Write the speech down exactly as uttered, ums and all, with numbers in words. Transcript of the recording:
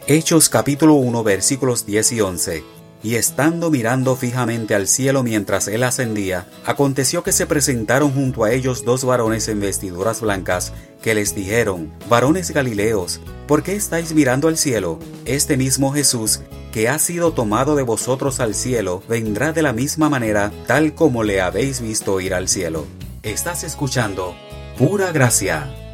Hechos capítulo uno versículos diez y once. Y estando mirando fijamente al cielo mientras él ascendía, aconteció que se presentaron junto a ellos dos varones en vestiduras blancas, que les dijeron: Varones Galileos, ¿por qué estáis mirando al cielo? Este mismo Jesús, que ha sido tomado de vosotros al cielo, vendrá de la misma manera, tal como le habéis visto ir al cielo. Estás escuchando Pura Gracia.